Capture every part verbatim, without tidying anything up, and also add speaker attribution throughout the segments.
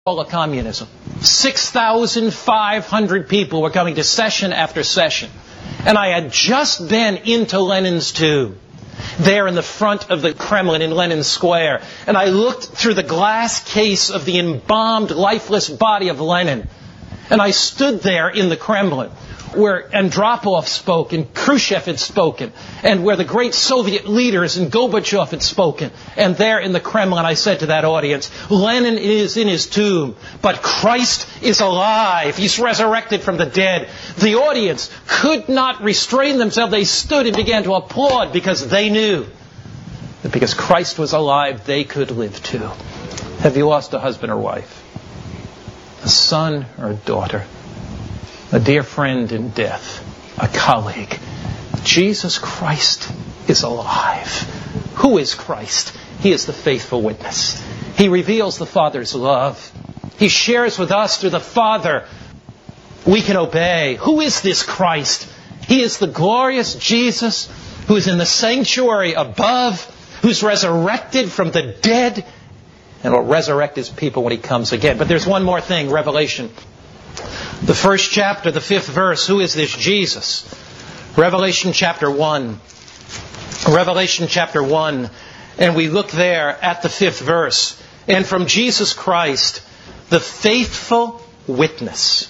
Speaker 1: of communism. six thousand five hundred people were coming to session after session. And I had just been into Lenin's tomb, there in the front of the Kremlin in Lenin Square. And I looked through the glass case of the embalmed, lifeless body of Lenin. And I stood there in the Kremlin, where Andropov spoke and Khrushchev had spoken, and where the great Soviet leaders and Gorbachev had spoken. And there in the Kremlin, I said to that audience, Lenin is in his tomb, but Christ is alive. He's resurrected from the dead. The audience could not restrain themselves. They stood and began to applaud because they knew that because Christ was alive, they could live too. Have you lost a husband or wife? A son or a daughter? A dear friend in death, a colleague? Jesus Christ is alive. Who is Christ? He is the faithful witness. He reveals the Father's love. He shares with us through the Father we can obey. Who is this Christ? He is the glorious Jesus who is in the sanctuary above, who's resurrected from the dead, and will resurrect His people when He comes again. But there's one more thing, Revelation. The first chapter, the fifth verse, who is this Jesus? Revelation chapter one. Revelation chapter one. And we look there at the fifth verse. And from Jesus Christ, the faithful witness,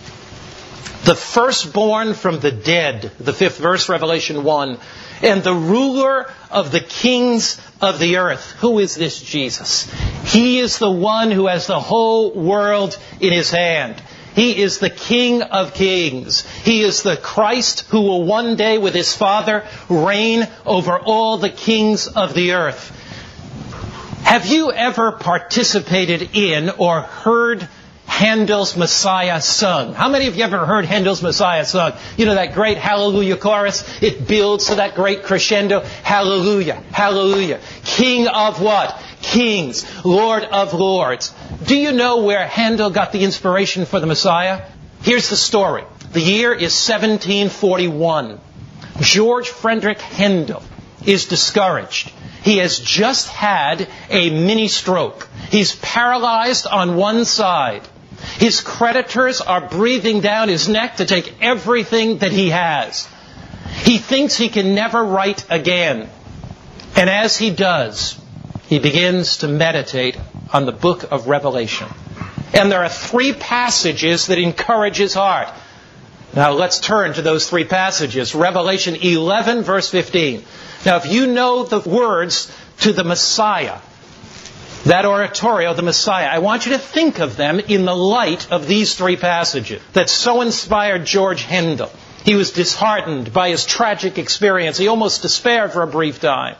Speaker 1: the firstborn from the dead, the fifth verse, Revelation one, and the ruler of the kings of the earth. Who is this Jesus? He is the one who has the whole world in His hand. He is the King of kings. He is the Christ who will one day with His Father reign over all the kings of the earth. Have you ever participated in or heard Handel's Messiah sung? How many of you ever heard Handel's Messiah sung? You know that great Hallelujah chorus? It builds to that great crescendo. Hallelujah, hallelujah. King of what? Kings, Lord of lords. Do you know where Handel got the inspiration for the Messiah? Here's the story. The year is seventeen forty-one. George Frederick Handel is discouraged. He has just had a mini stroke. He's paralyzed on one side. His creditors are breathing down his neck to take everything that he has. He thinks he can never write again. And as he does, he begins to meditate on the book of Revelation. And there are three passages that encourage his heart. Now let's turn to those three passages. Revelation eleven, verse fifteen. Now if you know the words to the Messiah, that oratorio, the Messiah, I want you to think of them in the light of these three passages that so inspired George Handel. He was disheartened by his tragic experience. He almost despaired for a brief time.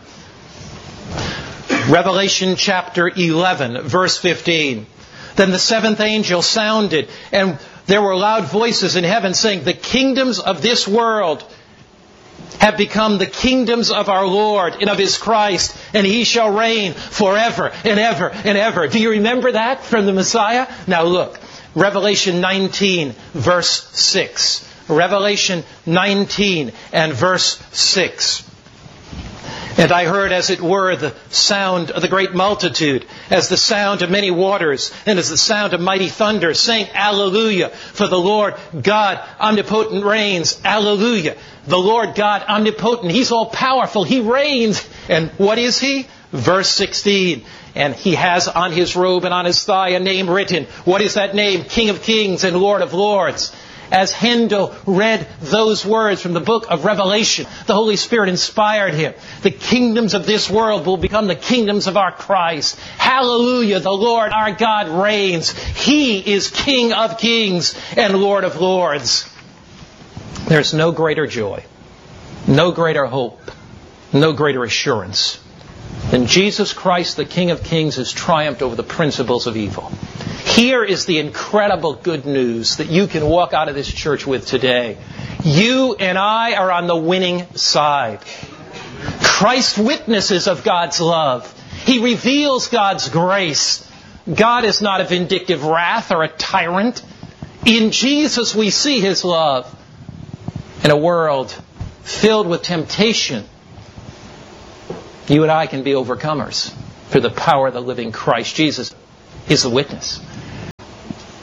Speaker 1: Revelation chapter eleven, verse fifteen. Then the seventh angel sounded, and there were loud voices in heaven saying, the kingdoms of this world have become the kingdoms of our Lord and of His Christ, and He shall reign forever and ever and ever. Do you remember that from the Messiah? Now look, Revelation nineteen, verse six. Revelation nineteen and verse six. And I heard, as it were, the sound of the great multitude, as the sound of many waters, and as the sound of mighty thunder, saying, Alleluia, for the Lord God omnipotent reigns. Alleluia. The Lord God omnipotent. He's all powerful. He reigns. And what is He? Verse sixteen. And He has on His robe and on His thigh a name written. What is that name? King of kings and Lord of lords. As Handel read those words from the book of Revelation, the Holy Spirit inspired him. The kingdoms of this world will become the kingdoms of our Christ. Hallelujah, the Lord our God reigns. He is King of kings and Lord of lords. There's no greater joy, no greater hope, no greater assurance than Jesus Christ, the King of kings, has triumphed over the principles of evil. Here is the incredible good news that you can walk out of this church with today. You and I are on the winning side. Christ witnesses of God's love. He reveals God's grace. God is not a vindictive wrath or a tyrant. In Jesus we see His love. In a world filled with temptation, you and I can be overcomers through the power of the living Christ. Jesus is the witness.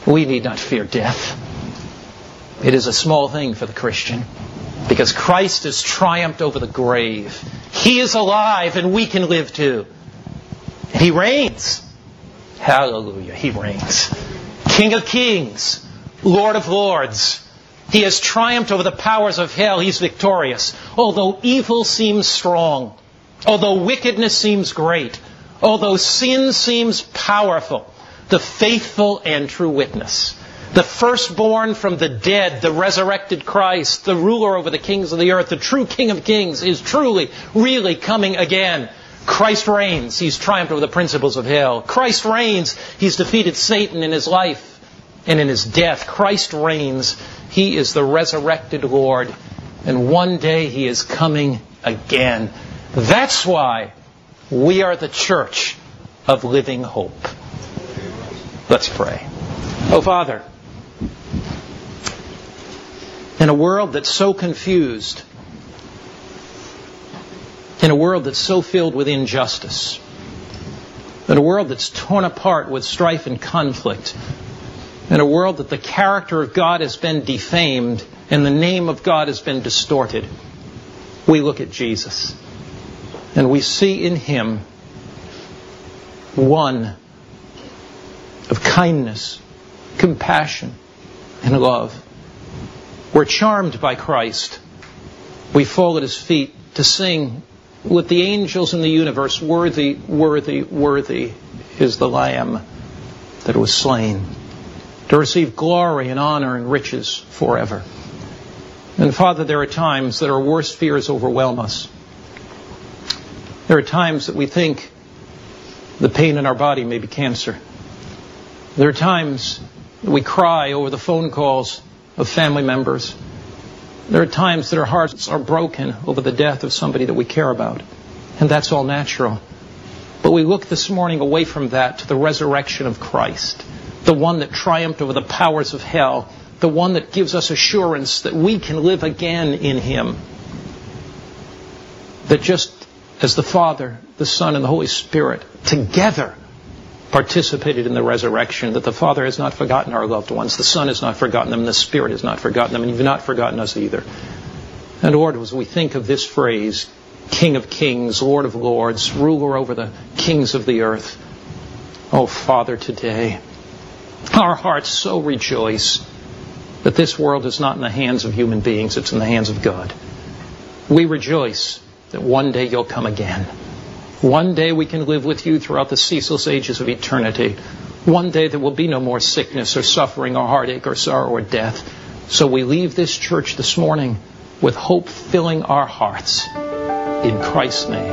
Speaker 1: We need not fear death. It is a small thing for the Christian, because Christ has triumphed over the grave. He is alive, and we can live too. And He reigns. Hallelujah, He reigns. King of kings, Lord of lords. He has triumphed over the powers of hell. He's victorious. Although evil seems strong, although wickedness seems great, although sin seems powerful, the faithful and true witness, the firstborn from the dead, the resurrected Christ, the ruler over the kings of the earth, the true King of kings, is truly, really coming again. Christ reigns. He's triumphed over the principles of hell. Christ reigns. He's defeated Satan in His life and in His death. Christ reigns. He is the resurrected Lord. And one day He is coming again. That's why we are the church of living hope. Let's pray. Oh, Father, in a world that's so confused, in a world that's so filled with injustice, in a world that's torn apart with strife and conflict, in a world that the character of God has been defamed and the name of God has been distorted, we look at Jesus and we see in Him one of kindness, compassion, and love. We're charmed by Christ. We fall at His feet to sing with the angels in the universe, worthy, worthy, worthy is the Lamb that was slain, to receive glory and honor and riches forever. And Father, there are times that our worst fears overwhelm us. There are times that we think the pain in our body may be cancer. There are times that we cry over the phone calls of family members. There are times that our hearts are broken over the death of somebody that we care about. And that's all natural. But we look this morning away from that to the resurrection of Christ, the one that triumphed over the powers of hell, the one that gives us assurance that we can live again in Him. That just as the Father, the Son, and the Holy Spirit together participated in the resurrection, that the Father has not forgotten our loved ones, the Son has not forgotten them, and the Spirit has not forgotten them, and You've not forgotten us either. And Lord, as we think of this phrase, King of kings, Lord of lords, ruler over the kings of the earth, oh Father, today, our hearts so rejoice that this world is not in the hands of human beings, it's in the hands of God. We rejoice that one day You'll come again. One day we can live with You throughout the ceaseless ages of eternity. One day there will be no more sickness or suffering or heartache or sorrow or death. So we leave this church this morning with hope filling our hearts. In Christ's name,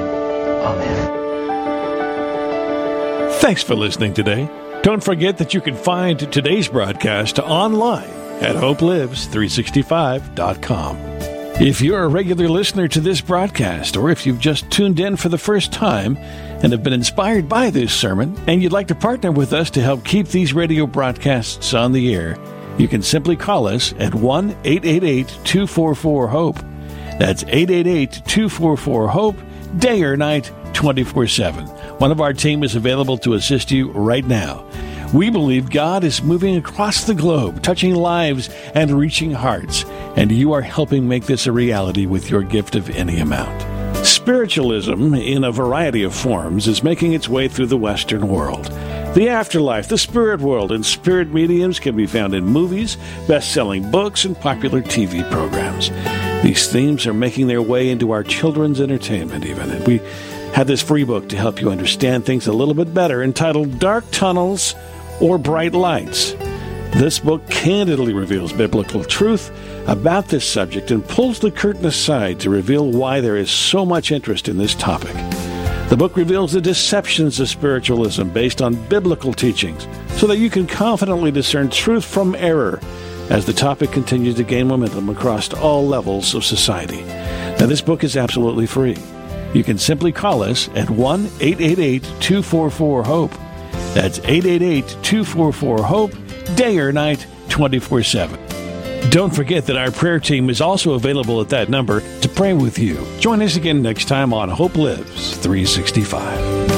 Speaker 1: amen.
Speaker 2: Thanks for listening today. Don't forget that you can find today's broadcast online at hope lives three sixty-five dot com. If you're a regular listener to this broadcast, or if you've just tuned in for the first time and have been inspired by this sermon, and you'd like to partner with us to help keep these radio broadcasts on the air, you can simply call us at one eight eight eight, two four four, HOPE. That's eight eight eight, two four four, HOPE, day or night, twenty-four seven. One of our team is available to assist you right now. We believe God is moving across the globe, touching lives and reaching hearts, and you are helping make this a reality with your gift of any amount. Spiritualism, in a variety of forms, is making its way through the Western world. The afterlife, the spirit world, and spirit mediums can be found in movies, best-selling books, and popular T V programs. These themes are making their way into our children's entertainment even, and we have this free book to help you understand things a little bit better, entitled Dark Tunnels or Bright Lights. This book candidly reveals biblical truth about this subject and pulls the curtain aside to reveal why there is so much interest in this topic. The book reveals the deceptions of spiritualism based on biblical teachings so that you can confidently discern truth from error as the topic continues to gain momentum across all levels of society. Now, this book is absolutely free. You can simply call us at one eight eight eight, two four four, HOPE. That's eight eight eight, two four four, HOPE, day or night, twenty-four seven. Don't forget that our prayer team is also available at that number to pray with you. Join us again next time on Hope Lives three sixty-five.